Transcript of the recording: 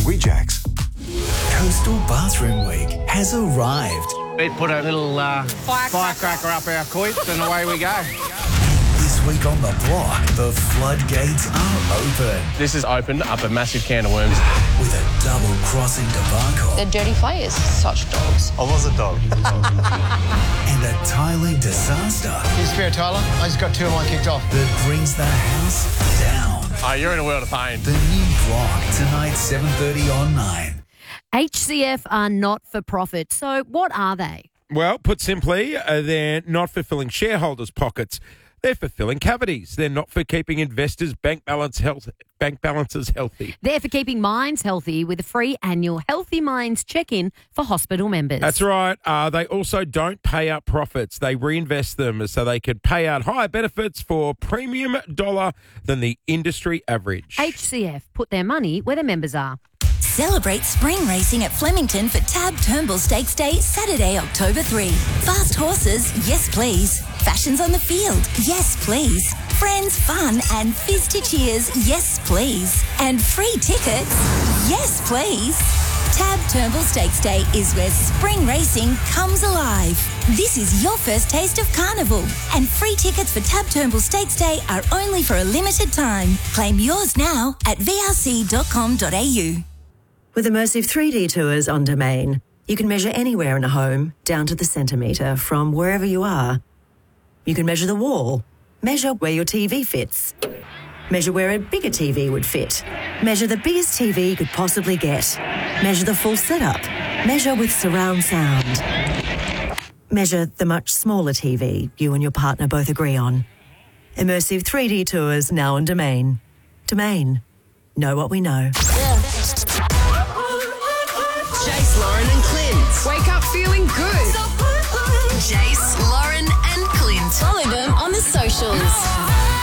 Rejects. Coastal Bathroom Week has arrived. We put a little firecracker up our coits and away we go. This week on The Block, the floodgates are open. This has opened up a massive can of worms. With a double-crossing debacle. They're dirty players, such dogs. I was a dog. And a tiling disaster. Here's Spare Tyler. I just got 2 of mine kicked off. That brings the house down. Oh, you're in a world of pain. The new Block, tonight, 7:30 on 9. HCF are not for profit. So what are they? Well, put simply, they're not for filling shareholders' pockets. They're for filling cavities. They're not for keeping investors' bank balances healthy. They're for keeping minds healthy with a free annual Healthy Minds check-in for hospital members. That's right. They also don't pay out profits. They reinvest them so they can pay out higher benefits for premium dollar than the industry average. HCF put their money where their members are. Celebrate spring racing at Flemington for Tab Turnbull Stakes Day, Saturday, October 3. Fast horses, yes please. Fashions on the field, yes please. Friends, fun and fizz to cheers, yes please. And free tickets, yes please. Tab Turnbull Stakes Day is where spring racing comes alive. This is your first taste of carnival. And free tickets for Tab Turnbull Stakes Day are only for a limited time. Claim yours now at vrc.com.au. With immersive 3D tours on Domain, you can measure anywhere in a home, down to the centimetre, from wherever you are. You can measure the wall, measure where your TV fits, measure where a bigger TV would fit, measure the biggest TV you could possibly get, measure the full setup, measure with surround sound, measure the much smaller TV you and your partner both agree on. Immersive 3D tours now on Domain. Domain. Know what we know. Jace, Lauren and Clint. Wake up feeling good.